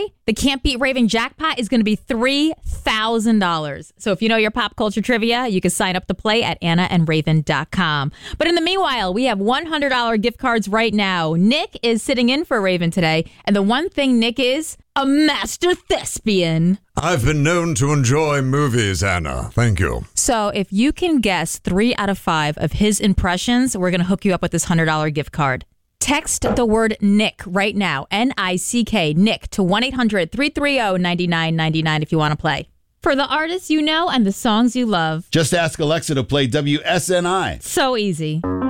the Can't Beat Raven jackpot is going to be $3,000. So if you know your pop culture trivia, you can sign up to play at AnnaandRaven.com. But in the meanwhile, we have $100 gift cards right now. Nick is sitting in for Raven today. And the one thing Nick is, a master thespian. I've been known to enjoy movies, Anna. Thank you. So if you can guess 3 out of 5 of his impressions, we're going to hook you up with this $100 gift card. Text the word Nick right now, N-I-C-K, Nick, to 1-800-330-9999 if you want to play. For the artists you know and the songs you love. Just ask Alexa to play WSNI. So easy.